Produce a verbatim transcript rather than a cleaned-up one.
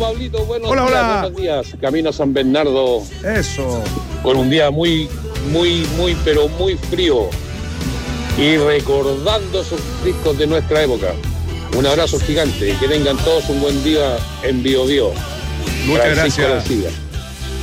Pablito, buenos hola, días, hola. buenos días. Camino a San Bernardo. Eso. Con un día muy, muy, muy, pero muy frío. Y recordando esos discos de nuestra época. Un abrazo gigante. Que tengan todos un buen día en Bio Bio. Muchas Francisco gracias. García.